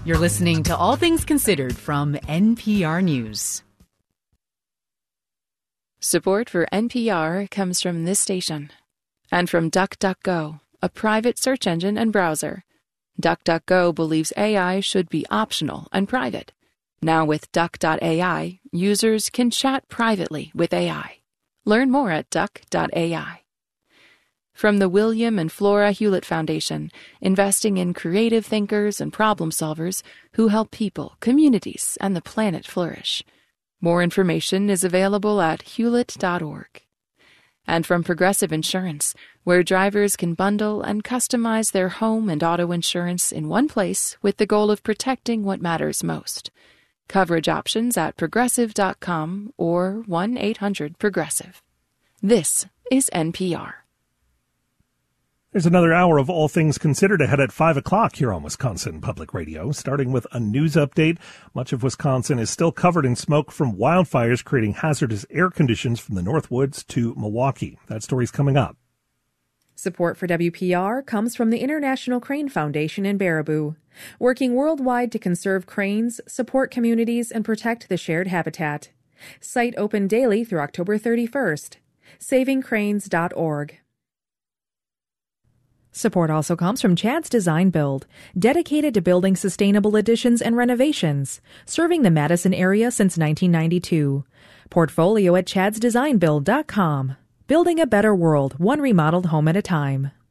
You're listening to All Things Considered from NPR News. Support for NPR comes from this station and from DuckDuckGo, a private search engine and browser. DuckDuckGo believes AI should be optional and private. Now with Duck.ai, users can chat privately with AI. Learn more at Duck.ai. From the William and Flora Hewlett Foundation, investing in creative thinkers and problem solvers who help people, communities, and the planet flourish. More information is available at hewlett.org. And from Progressive Insurance, where drivers can bundle and customize their home and auto insurance in one place with the goal of protecting what matters most. Coverage options at progressive.com or 1-800-PROGRESSIVE. This is NPR. There's another hour of All Things Considered ahead at 5 o'clock here on Wisconsin Public Radio, starting with a news update. Much of Wisconsin is still covered in smoke from wildfires, creating hazardous air conditions from the Northwoods to Milwaukee. That story's coming up. Support for WPR comes from the International Crane Foundation in Baraboo, working worldwide to conserve cranes, support communities, and protect the shared habitat. Site open daily through October 31st. SavingCranes.org. Support also comes from Chad's Design Build, dedicated to building sustainable additions and renovations, serving the Madison area since 1992. Portfolio at chadsdesignbuild.com. Building a better world, one remodeled home at a time.